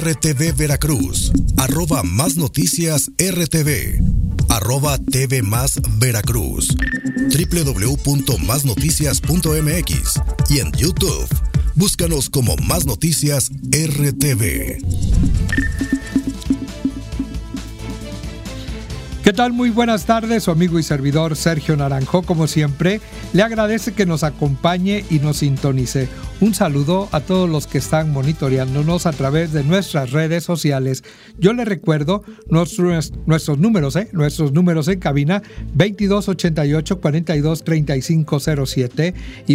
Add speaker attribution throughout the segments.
Speaker 1: RTV Veracruz, @Más Noticias RTV, @TV Más Veracruz, www.masnoticias.mx y en YouTube. Búscanos como Más Noticias RTV.
Speaker 2: ¿Qué tal? Muy buenas tardes, su amigo y servidor Sergio Naranjo, como siempre, le agradece que nos acompañe y nos sintonice. Un saludo a todos los que están monitoreándonos a través de nuestras redes sociales. Yo les recuerdo nuestros números en cabina 2288-423507 y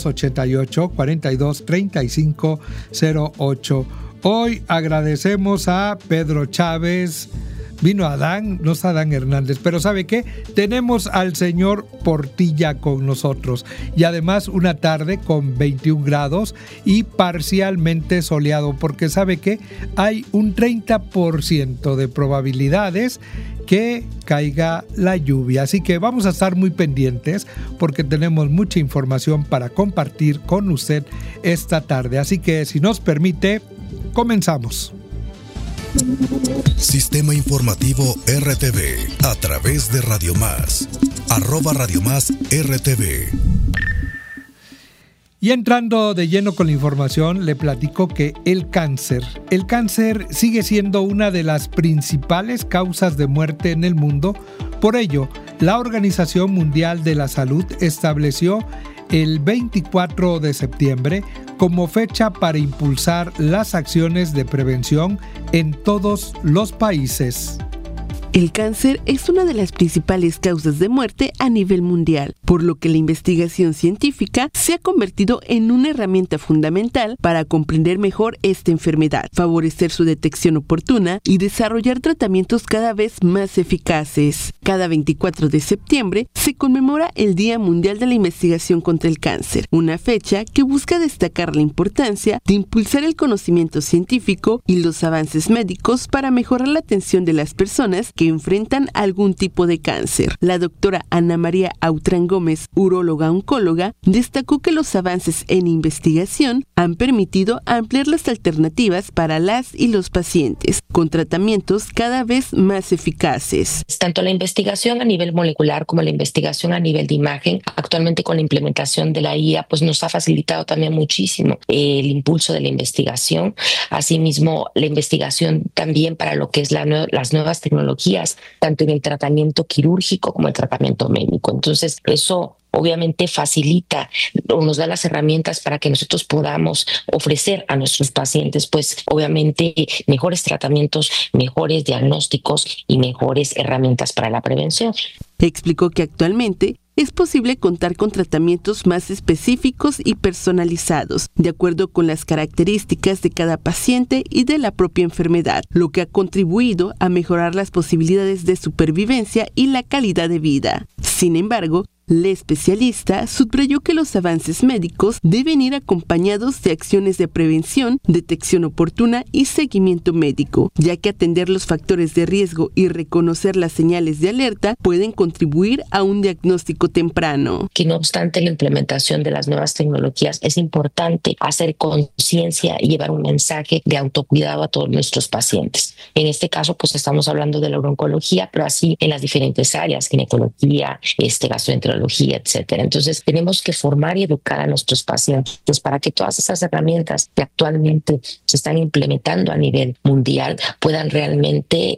Speaker 2: 2288-423508. Hoy agradecemos a Pedro Chávez. Vino Adán, no está Adán Hernández, pero ¿sabe qué? Tenemos al señor Portilla con nosotros y además una tarde con 21 grados y parcialmente soleado, porque ¿sabe qué? Hay un 30% de probabilidades que caiga la lluvia, así que vamos a estar muy pendientes porque tenemos mucha información para compartir con usted esta tarde, así que si nos permite, comenzamos.
Speaker 1: Sistema Informativo RTV a través de Radio Más, @Radio Más RTV.
Speaker 2: Y entrando de lleno con la información, le platico que el cáncer sigue siendo una de las principales causas de muerte en el mundo. Por ello, la Organización Mundial de la Salud estableció el 24 de septiembre como fecha para impulsar las acciones de prevención en todos los países.
Speaker 3: El cáncer es una de las principales causas de muerte a nivel mundial, por lo que la investigación científica se ha convertido en una herramienta fundamental para comprender mejor esta enfermedad, favorecer su detección oportuna y desarrollar tratamientos cada vez más eficaces. Cada 24 de septiembre se conmemora el Día Mundial de la Investigación contra el Cáncer, una fecha que busca destacar la importancia de impulsar el conocimiento científico y los avances médicos para mejorar la atención de las personas que enfrentan algún tipo de cáncer. La doctora Ana María Autrán Gómez, uróloga oncóloga, destacó que los avances en investigación han permitido ampliar las alternativas para las y los pacientes, con tratamientos cada vez más eficaces.
Speaker 4: Tanto la investigación a nivel molecular como la investigación a nivel de imagen, actualmente con la implementación de la IA, pues nos ha facilitado también muchísimo el impulso de la investigación. Asimismo, la investigación también para lo que es las nuevas tecnologías, tanto en el tratamiento quirúrgico como el tratamiento médico. Entonces, eso obviamente facilita o nos da las herramientas para que nosotros podamos ofrecer a nuestros pacientes, pues obviamente mejores tratamientos, mejores diagnósticos y mejores herramientas para la prevención.
Speaker 3: Explicó que actualmente es posible contar con tratamientos más específicos y personalizados, de acuerdo con las características de cada paciente y de la propia enfermedad, lo que ha contribuido a mejorar las posibilidades de supervivencia y la calidad de vida. Sin embargo, la especialista subrayó que los avances médicos deben ir acompañados de acciones de prevención, detección oportuna y seguimiento médico, ya que atender los factores de riesgo y reconocer las señales de alerta pueden contribuir a un diagnóstico temprano.
Speaker 4: Que no obstante la implementación de las nuevas tecnologías, es importante hacer conciencia y llevar un mensaje de autocuidado a todos nuestros pacientes. En este caso, pues estamos hablando de la oncología, pero así en las diferentes áreas, ginecología, gastroenterología, etcétera. Entonces, tenemos que formar y educar a nuestros pacientes para que todas esas herramientas que actualmente se están implementando a nivel mundial puedan realmente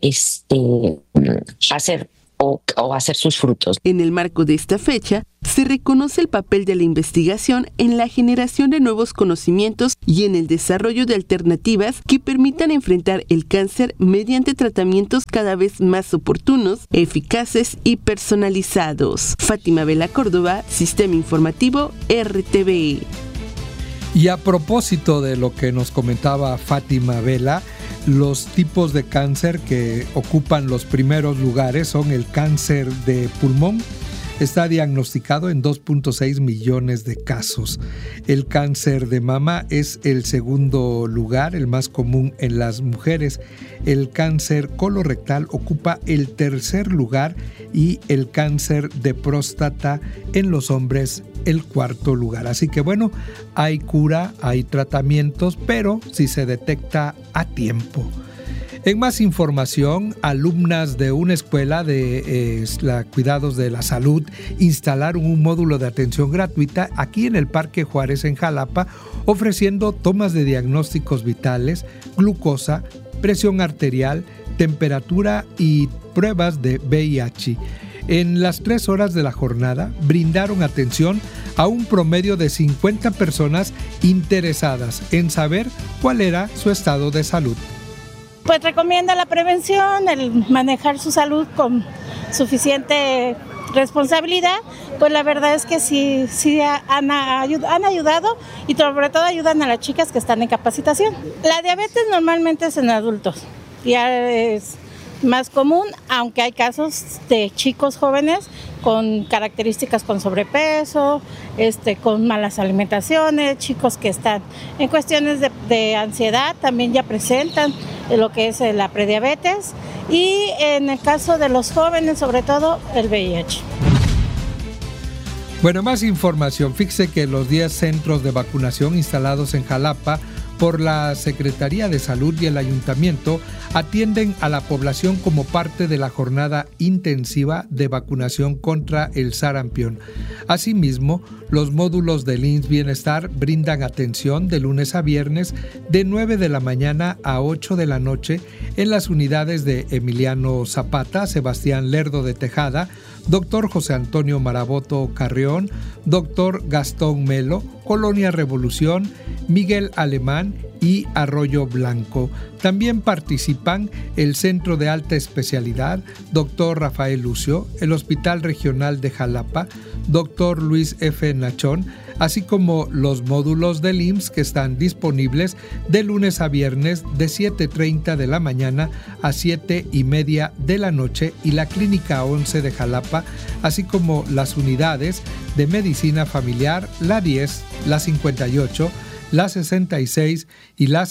Speaker 4: hacer sus frutos.
Speaker 3: En el marco de esta fecha, se reconoce el papel de la investigación en la generación de nuevos conocimientos y en el desarrollo de alternativas que permitan enfrentar el cáncer mediante tratamientos cada vez más oportunos, eficaces y personalizados. Fátima Vela Córdoba, Sistema Informativo RTV.
Speaker 2: Y a propósito de lo que nos comentaba Fátima Vela, los tipos de cáncer que ocupan los primeros lugares son el cáncer de pulmón, está diagnosticado en 2.6 millones de casos. El cáncer de mama es el segundo lugar, el más común en las mujeres. El cáncer colorectal ocupa el tercer lugar y el cáncer de próstata en los hombres el cuarto lugar. Así que bueno, hay cura, hay tratamientos, pero si se detecta a tiempo. En más información, alumnas de una escuela de cuidados de la salud instalaron un módulo de atención gratuita aquí en el Parque Juárez en Jalapa, ofreciendo tomas de diagnósticos vitales, glucosa, presión arterial, temperatura y pruebas de VIH. En las 3 horas de la jornada brindaron atención a un promedio de 50 personas interesadas en saber cuál era su estado de salud.
Speaker 5: Pues recomienda la prevención, el manejar su salud con suficiente responsabilidad. Pues la verdad es que sí han ayudado y sobre todo ayudan a las chicas que están en capacitación. La diabetes normalmente es en adultos, ya es más común, aunque hay casos de chicos jóvenes con características con sobrepeso, con malas alimentaciones, chicos que están en cuestiones de ansiedad, también ya presentan lo que es la prediabetes, y en el caso de los jóvenes, sobre todo, el VIH.
Speaker 2: Bueno, más información. Fíjese que los 10 centros de vacunación instalados en Jalapa por la Secretaría de Salud y el Ayuntamiento atienden a la población como parte de la jornada intensiva de vacunación contra el sarampión. Asimismo, los módulos del IMSS Bienestar brindan atención de lunes a viernes de 9 de la mañana a 8 de la noche en las unidades de Emiliano Zapata, Sebastián Lerdo de Tejada, Dr. José Antonio Maraboto Carrión, Dr. Gastón Melo, Colonia Revolución, Miguel Alemán y Arroyo Blanco. También participan el Centro de Alta Especialidad, Dr. Rafael Lucio, el Hospital Regional de Jalapa, Dr. Luis F. Nachón, así como los módulos del IMSS que están disponibles de lunes a viernes de 7:30 de la mañana a 7:30 de la noche, y la Clínica 11 de Jalapa, así como las unidades de Medicina Familiar, la 10, la 58, la 66 y la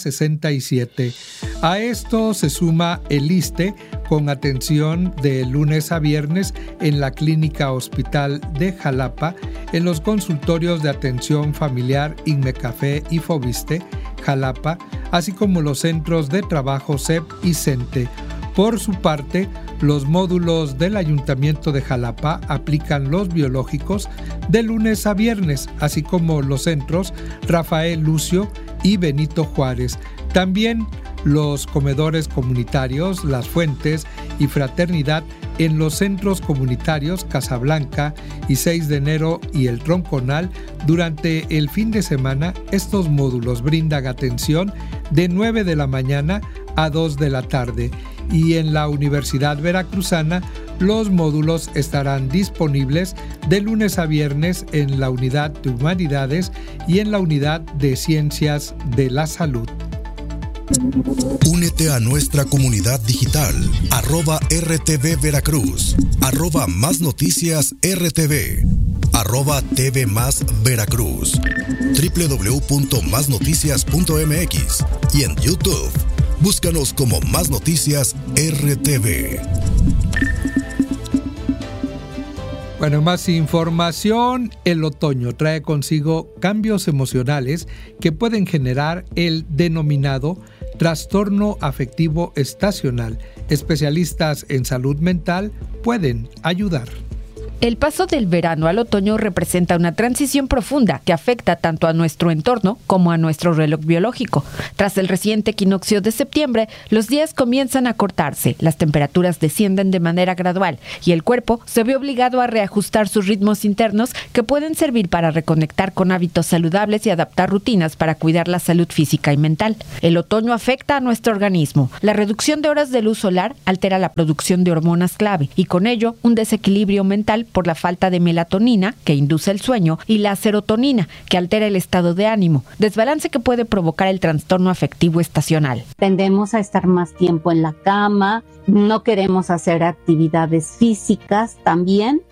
Speaker 2: 67. A esto se suma el ISSSTE con atención de lunes a viernes en la Clínica Hospital de Jalapa, en los consultorios de atención familiar INMECAFE y FOBISTE Jalapa, así como los centros de trabajo CEP y CENTE. Por su parte, los módulos del Ayuntamiento de Jalapa aplican los biológicos de lunes a viernes, así como los centros Rafael Lucio y Benito Juárez. También los comedores comunitarios Las Fuentes y Fraternidad en los centros comunitarios Casablanca y 6 de enero y El Tronconal. Durante el fin de semana, estos módulos brindan atención de 9 de la mañana a 2 de la tarde. Y en la Universidad Veracruzana, los módulos estarán disponibles de lunes a viernes en la Unidad de Humanidades y en la Unidad de Ciencias de la Salud.
Speaker 1: Únete a nuestra comunidad digital, @RTV Veracruz, @Más Noticias RTV, @TV Más Veracruz, www.masnoticias.mx y en YouTube. Búscanos como Más Noticias RTV.
Speaker 2: Bueno, más información. El otoño trae consigo cambios emocionales que pueden generar el denominado trastorno afectivo estacional. Especialistas en salud mental pueden ayudar.
Speaker 6: El paso del verano al otoño representa una transición profunda que afecta tanto a nuestro entorno como a nuestro reloj biológico. Tras el reciente equinoccio de septiembre, los días comienzan a cortarse, las temperaturas descienden de manera gradual y el cuerpo se ve obligado a reajustar sus ritmos internos que pueden servir para reconectar con hábitos saludables y adaptar rutinas para cuidar la salud física y mental. El otoño afecta a nuestro organismo. La reducción de horas de luz solar altera la producción de hormonas clave y con ello un desequilibrio mental por la falta de melatonina, que induce el sueño, y la serotonina, que altera el estado de ánimo, desbalance que puede provocar el trastorno afectivo estacional.
Speaker 7: Tendemos a estar más tiempo en la cama, no queremos hacer actividades físicas también.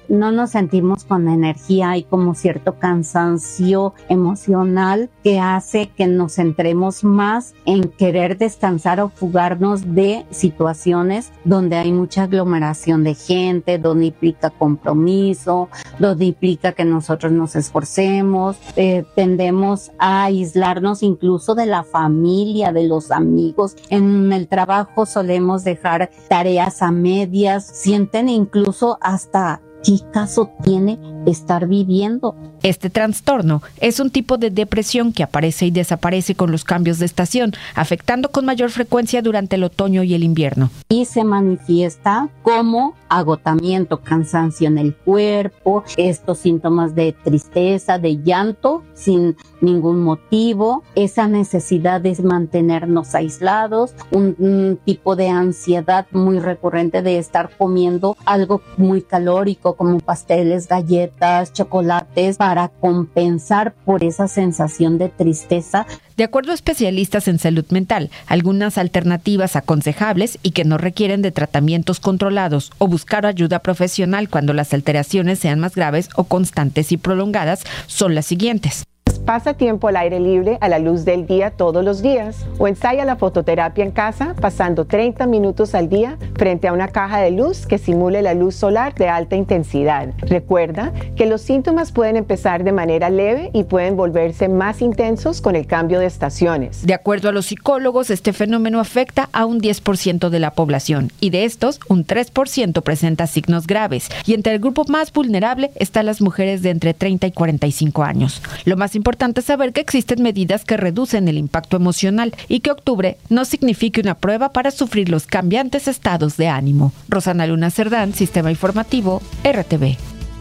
Speaker 7: no nos sentimos con energía, hay como cierto cansancio emocional que hace que nos centremos más en querer descansar o fugarnos de situaciones donde hay mucha aglomeración de gente, donde implica compromiso, donde implica que nosotros nos esforcemos, tendemos a aislarnos incluso de la familia, de los amigos. En el trabajo solemos dejar tareas a medias, sienten incluso hasta ¿qué caso tiene estar viviendo?
Speaker 6: Este trastorno es un tipo de depresión que aparece y desaparece con los cambios de estación, afectando con mayor frecuencia durante el otoño y el invierno.
Speaker 7: Y se manifiesta como agotamiento, cansancio en el cuerpo, estos síntomas de tristeza, de llanto sin ningún motivo, esa necesidad de mantenernos aislados, un tipo de ansiedad muy recurrente de estar comiendo algo muy calórico como pasteles, galletas, chocolates, para compensar por esa sensación de tristeza.
Speaker 6: De acuerdo a especialistas en salud mental, algunas alternativas aconsejables y que no requieren de tratamientos controlados o buscar ayuda profesional cuando las alteraciones sean más graves o constantes y prolongadas son las siguientes.
Speaker 8: Pasa tiempo al aire libre a la luz del día todos los días o ensaya la fototerapia en casa pasando 30 minutos al día frente a una caja de luz que simule la luz solar de alta intensidad. Recuerda que los síntomas pueden empezar de manera leve y pueden volverse más intensos con el cambio de estaciones.
Speaker 6: De acuerdo a los psicólogos, este fenómeno afecta a un 10% de la población y de estos, un 3% presenta signos graves y entre el grupo más vulnerable están las mujeres de entre 30 y 45 años. Lo más importante es saber que existen medidas que reducen el impacto emocional y que octubre no signifique una prueba para sufrir los cambiantes estados de ánimo. Rosana Luna Cerdán, Sistema Informativo, RTV.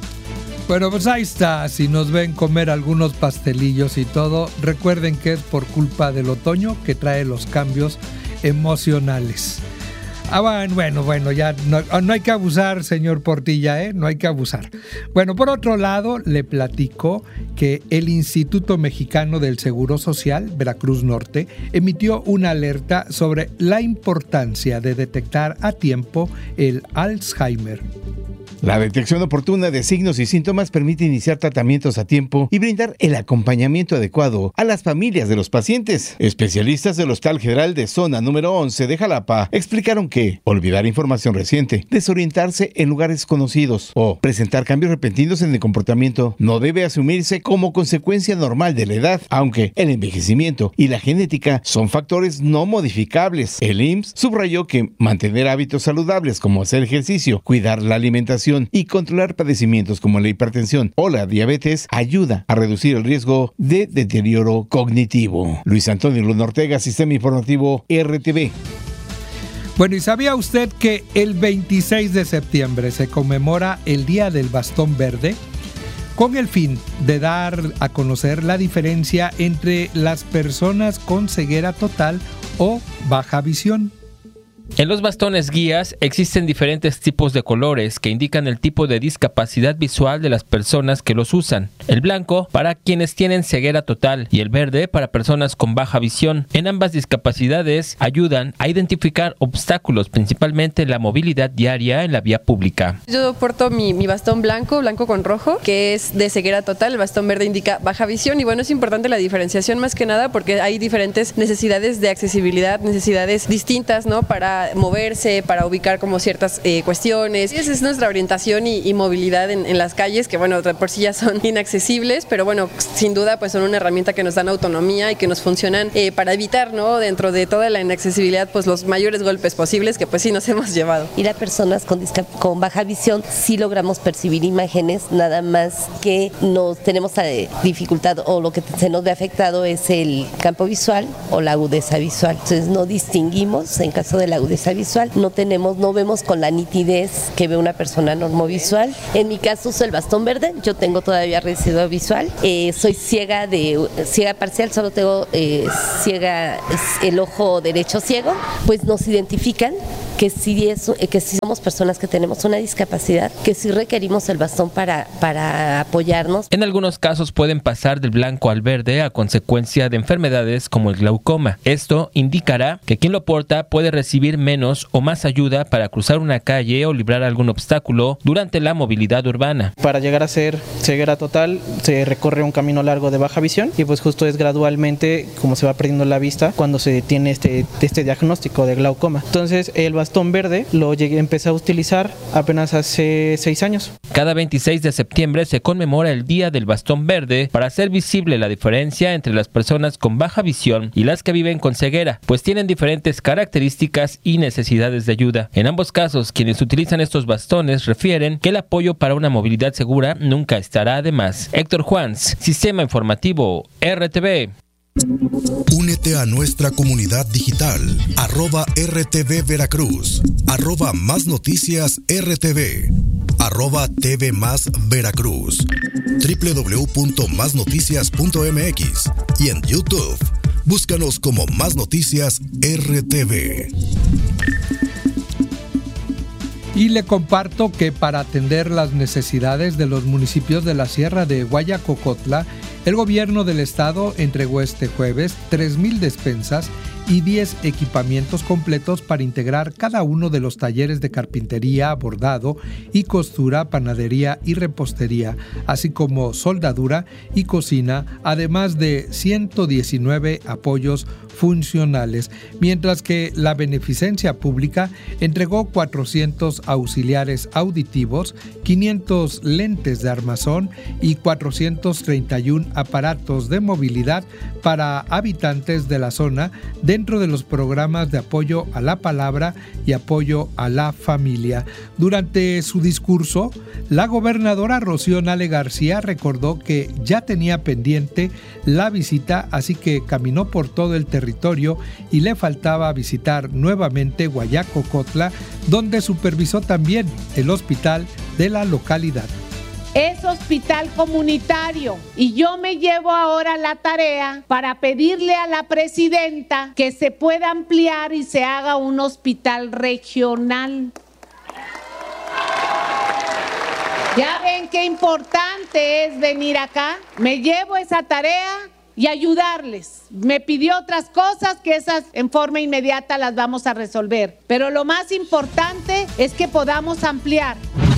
Speaker 2: Bueno, pues ahí está. Si nos ven comer algunos pastelillos y todo, recuerden que es por culpa del otoño que trae los cambios emocionales. Bueno, ya no hay que abusar, señor Portilla, no hay que abusar. Bueno, por otro lado, le platico que el Instituto Mexicano del Seguro Social, Veracruz Norte, emitió una alerta sobre la importancia de detectar a tiempo el Alzheimer.
Speaker 9: La detección oportuna de signos y síntomas permite iniciar tratamientos a tiempo y brindar el acompañamiento adecuado a las familias de los pacientes. Especialistas del Hospital General de Zona número 11 de Jalapa explicaron que olvidar información reciente, desorientarse en lugares conocidos o presentar cambios repentinos en el comportamiento no debe asumirse como consecuencia normal de la edad, aunque el envejecimiento y la genética son factores no modificables. El IMSS subrayó que mantener hábitos saludables como hacer ejercicio, cuidar la alimentación y controlar padecimientos como la hipertensión o la diabetes ayuda a reducir el riesgo de deterioro cognitivo. Luis Antonio Luna Ortega, Sistema Informativo RTV.
Speaker 2: Bueno, ¿y sabía usted que el 26 de septiembre se conmemora el Día del Bastón Verde? Con el fin de dar a conocer la diferencia entre las personas con ceguera total o baja visión.
Speaker 10: En los bastones guías existen diferentes tipos de colores que indican el tipo de discapacidad visual de las personas que los usan. El blanco para quienes tienen ceguera total y el verde para personas con baja visión. En ambas discapacidades ayudan a identificar obstáculos, principalmente la movilidad diaria en la vía pública.
Speaker 11: Yo porto mi bastón blanco con rojo, que es de ceguera total. El bastón verde indica baja visión y bueno, es importante la diferenciación más que nada porque hay diferentes necesidades de accesibilidad, necesidades distintas, ¿no? Para moverse, para ubicar como ciertas cuestiones. Esa es nuestra orientación y movilidad en las calles, que bueno, de por sí ya son inaccesibles, pero bueno, sin duda pues son una herramienta que nos dan autonomía y que nos funcionan para evitar, ¿no? Dentro de toda la inaccesibilidad, pues los mayores golpes posibles que pues sí nos hemos llevado.
Speaker 12: Y las personas con baja visión sí logramos percibir imágenes, nada más que nos tenemos dificultad o lo que se nos ve afectado es el campo visual o la agudeza visual. Entonces no distinguimos en caso de la agudeza visual, no vemos con la nitidez que ve una persona normovisual. En mi caso uso el bastón verde, yo tengo todavía residuo visual, soy ciega parcial, solo tengo ciega el ojo derecho ciego, pues nos identifican que si somos personas que tenemos una discapacidad, que sí requerimos el bastón para apoyarnos.
Speaker 10: En algunos casos pueden pasar del blanco al verde a consecuencia de enfermedades como el glaucoma. Esto indicará que quien lo porta puede recibir menos o más ayuda para cruzar una calle o librar algún obstáculo durante la movilidad urbana.
Speaker 13: Para llegar a ser ceguera total se recorre un camino largo de baja visión y pues justo es gradualmente como se va perdiendo la vista cuando se tiene este diagnóstico de glaucoma. Entonces el bastón verde lo empecé a utilizar apenas hace 6 años.
Speaker 10: Cada 26 de septiembre se conmemora el Día del Bastón Verde para hacer visible la diferencia entre las personas con baja visión y las que viven con ceguera, pues tienen diferentes características y necesidades de ayuda. En ambos casos, quienes utilizan estos bastones refieren que el apoyo para una movilidad segura nunca estará de más. Héctor Juans, Sistema Informativo, RTV.
Speaker 1: Únete a nuestra comunidad digital, @RTV Veracruz, @Más Noticias RTV, @TV Más Veracruz, www.masnoticias.mx y en YouTube. Búscanos como Más Noticias RTV.
Speaker 2: Y le comparto que para atender las necesidades de los municipios de la Sierra de Guayacocotla, el gobierno del estado entregó este jueves 3,000 despensas y 10 equipamientos completos para integrar cada uno de los talleres de carpintería, bordado y costura, panadería y repostería, así como soldadura y cocina, además de 119 apoyos funcionales, mientras que la Beneficencia Pública entregó 400 auxiliares auditivos, 500 lentes de armazón y 431 aparatos de movilidad para habitantes de la zona dentro de los programas de apoyo a la palabra y apoyo a la familia. Durante su discurso, la gobernadora Rocío Nale García recordó que ya tenía pendiente la visita, así que caminó por todo el territorio y le faltaba visitar nuevamente Guayacocotla, donde supervisó también el hospital de la localidad.
Speaker 14: Es hospital comunitario y yo me llevo ahora la tarea para pedirle a la presidenta que se pueda ampliar y se haga un hospital regional. Ya ven qué importante es venir acá. Me llevo esa tarea y ayudarles. Me pidió otras cosas que esas en forma inmediata las vamos a resolver, pero lo más importante es que podamos ampliar.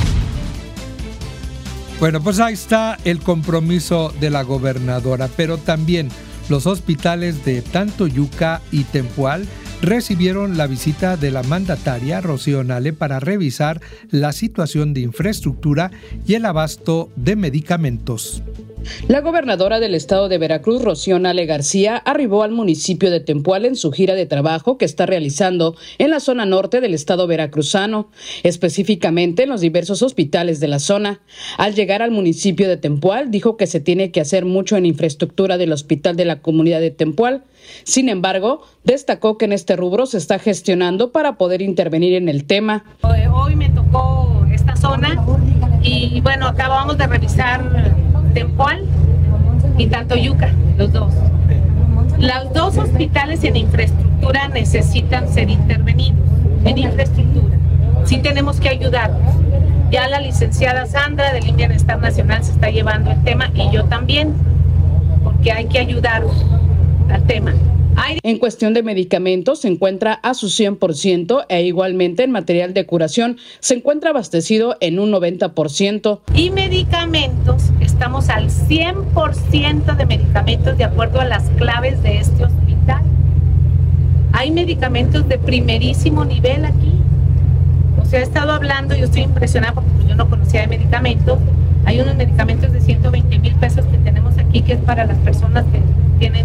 Speaker 2: Bueno, pues ahí está el compromiso de la gobernadora, pero también los hospitales de Tantoyuca y Tempual recibieron la visita de la mandataria Rocío Nale para revisar la situación de infraestructura y el abasto de medicamentos.
Speaker 15: La gobernadora del estado de Veracruz, Rocío Nale García, arribó al municipio de Tempual en su gira de trabajo que está realizando en la zona norte del estado veracruzano, específicamente en los diversos hospitales de la zona. Al llegar al municipio de Tempual, dijo que se tiene que hacer mucho en infraestructura del hospital de la comunidad de Tempual. Sin embargo, destacó que en este rubro se está gestionando para poder intervenir en el tema.
Speaker 14: Hoy me tocó esta zona y bueno, acabamos de revisar Tempual y Tantoyuca, los dos. Los dos hospitales en infraestructura necesitan ser intervenidos. En infraestructura, sí tenemos que ayudarlos. Ya la licenciada Sandra del Bienestar Nacional se está llevando el tema y yo también, porque hay que ayudar al tema.
Speaker 15: En cuestión de medicamentos se encuentra a su 100% e igualmente en material de curación se encuentra abastecido en un 90%.
Speaker 14: Y medicamentos, estamos al 100% de medicamentos de acuerdo a las claves de este hospital. Hay medicamentos de primerísimo nivel aquí. O sea, he estado hablando, yo estoy impresionada porque yo no conocía de medicamentos. Hay unos medicamentos de 120,000 pesos que tenemos aquí que es para las personas que tienen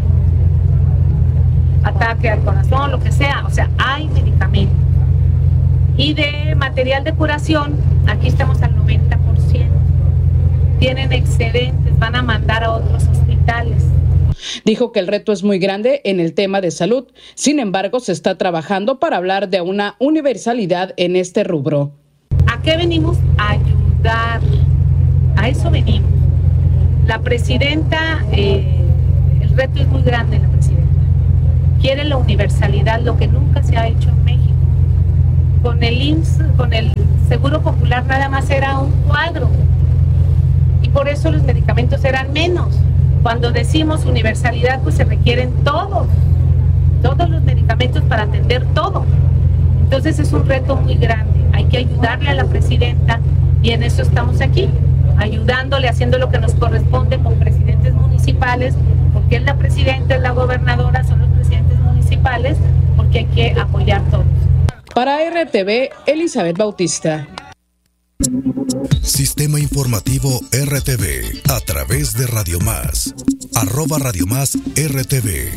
Speaker 14: ataque al corazón, lo que sea, o sea, hay medicamentos. Y de material de curación, aquí estamos al 90%. Tienen excedentes, van a mandar a otros hospitales.
Speaker 15: Dijo que el reto es muy grande en el tema de salud, sin embargo, se está trabajando para hablar de una universalidad en este rubro.
Speaker 14: ¿A qué venimos? A ayudar. A eso venimos. La presidenta, el reto es muy grande, la presidenta. Quiere la universalidad, lo que nunca se ha hecho en México. con el IMSS, con el Seguro Popular, nada más era un cuadro. Y por eso los medicamentos eran menos. Cuando decimos universalidad, pues se requieren todos los medicamentos para atender todo. Entonces es un reto muy grande. Hay que ayudarle a la presidenta y en eso estamos aquí, ayudándole, haciendo lo que nos corresponde con presidentes municipales, porque es la presidenta, es la gobernadora, son los presidentes municipales, porque hay que apoyar todos.
Speaker 15: Para RTV, Elizabeth Bautista.
Speaker 1: Sistema Informativo RTV a través de Radio Más. @Radio Más RTV.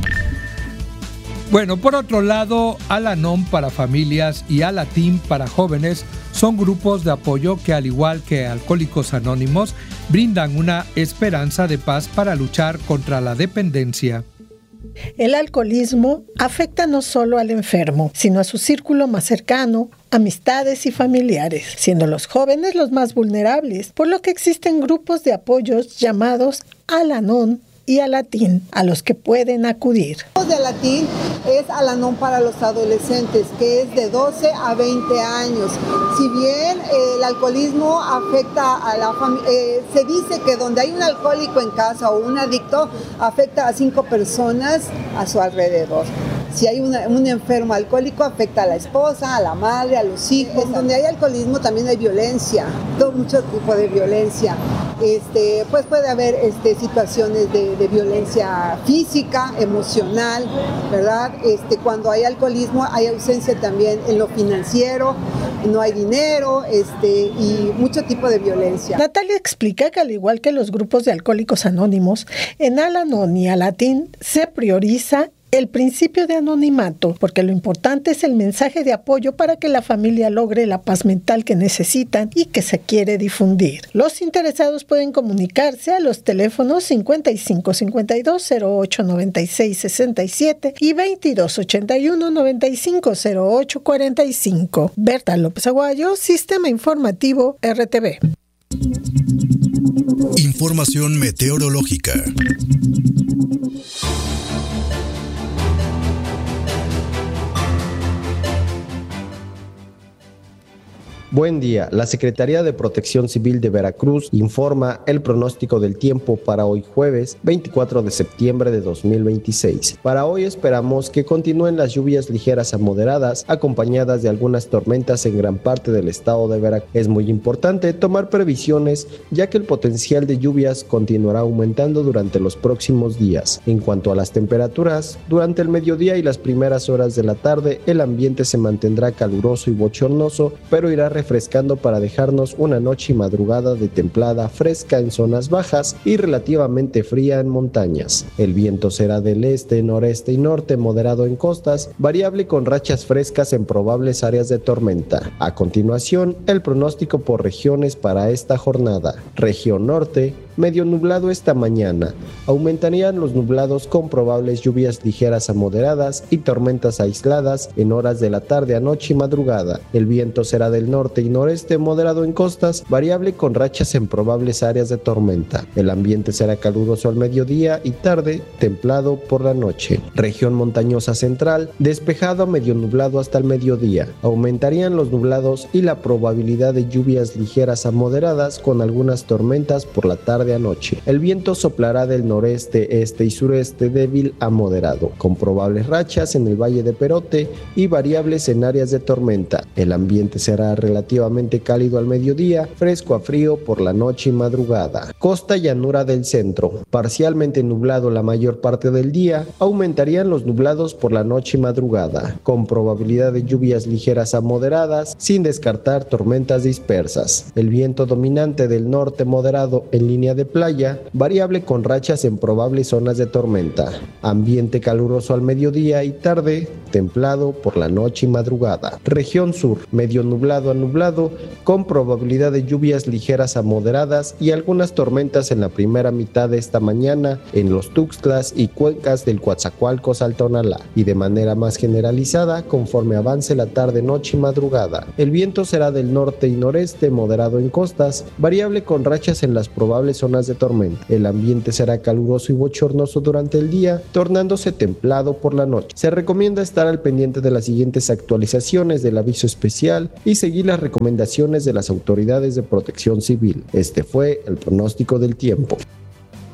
Speaker 2: Bueno, por otro lado, Al-Anon para familias y Al-Atin para jóvenes son grupos de apoyo que, al igual que Alcohólicos Anónimos, brindan una esperanza de paz para luchar contra la dependencia.
Speaker 16: El alcoholismo afecta no solo al enfermo, sino a su círculo más cercano, amistades y familiares, siendo los jóvenes los más vulnerables, por lo que existen grupos de apoyos llamados Al-Anon y Al-Atin, a los que pueden acudir.
Speaker 17: De Al-Atin es Al-Anon para los adolescentes, que es de 12 a 20 años. Si bien el alcoholismo afecta a la familia, se dice que donde hay un alcohólico en casa o un adicto, afecta a 5 personas a su alrededor. Si hay un enfermo alcohólico, afecta a la esposa, a la madre, a los hijos. Donde hay alcoholismo también hay violencia, mucho tipo de violencia. Pues puede haber situaciones de violencia física, emocional, ¿verdad? Cuando hay alcoholismo hay ausencia también en lo financiero, no hay dinero, y mucho tipo de violencia.
Speaker 16: Natalia explica que al igual que los grupos de Alcohólicos Anónimos, en Al-Anon y Al-Atin se prioriza el principio de anonimato, porque lo importante es el mensaje de apoyo para que la familia logre la paz mental que necesitan y que se quiere difundir. Los interesados pueden comunicarse a los teléfonos 55 52 08 96 67 y 22 81 95 08 45. Berta López Aguayo, Sistema Informativo RTV.
Speaker 1: Información meteorológica.
Speaker 18: Buen día. La Secretaría de Protección Civil de Veracruz informa el pronóstico del tiempo para hoy jueves 24 de septiembre de 2026. Para hoy esperamos que continúen las lluvias ligeras a moderadas, acompañadas de algunas tormentas en gran parte del estado de Veracruz. Es muy importante tomar previsiones, ya que el potencial de lluvias continuará aumentando durante los próximos días. En cuanto a las temperaturas, durante el mediodía y las primeras horas de la tarde, el ambiente se mantendrá caluroso y bochornoso, pero irá refrescando para dejarnos una noche y madrugada de templada fresca en zonas bajas y relativamente fría en montañas. El viento será del este, noreste y norte, moderado en costas, variable con rachas frescas en probables áreas de tormenta. A continuación, el pronóstico por regiones para esta jornada. Región norte, medio nublado esta mañana. Aumentarían los nublados con probables lluvias ligeras a moderadas y tormentas aisladas en horas de la tarde a noche y madrugada. El viento será del norte y noreste, moderado en costas, variable con rachas en probables áreas de tormenta. El ambiente será caluroso al mediodía y tarde, templado por la noche. Región montañosa central, despejado a medio nublado hasta el mediodía. Aumentarían los nublados y la probabilidad de lluvias ligeras a moderadas con algunas tormentas por la tarde a noche. El viento soplará del noreste, este y sureste débil a moderado, con probables rachas en el Valle de Perote y variables en áreas de tormenta. El ambiente será relativamente cálido al mediodía, fresco a frío por la noche y madrugada. Costa llanura del centro, parcialmente nublado la mayor parte del día, aumentarían los nublados por la noche y madrugada, con probabilidad de lluvias ligeras a moderadas, sin descartar tormentas dispersas. El viento dominante del norte moderado en línea de playa, variable con rachas en probables zonas de tormenta. Ambiente caluroso al mediodía y tarde, templado por la noche y madrugada. Región sur, medio nublado a nublado, con probabilidad de lluvias ligeras a moderadas y algunas tormentas en la primera mitad de esta mañana en los Tuxtlas y cuencas del Coatzacoalcos al Tonalá, y de manera más generalizada conforme avance la tarde, noche y madrugada. El viento será del norte y noreste, moderado en costas, variable con rachas en las probables zonas de tormenta. El ambiente será caluroso y bochornoso durante el día, tornándose templado por la noche. Se recomienda estar al pendiente de las siguientes actualizaciones del aviso especial y seguir las recomendaciones de las autoridades de protección civil. Este fue el pronóstico del tiempo.